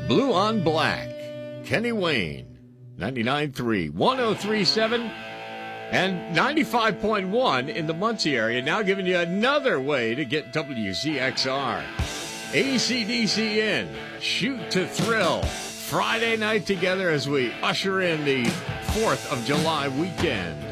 Blue on Black, Kenny Wayne, 99.3, 103.7, and 95.1 in the Muncie area. Now giving you another way to get WCXR. AC/DC in, Shoot to Thrill. Friday night together as we usher in the 4th of July weekend.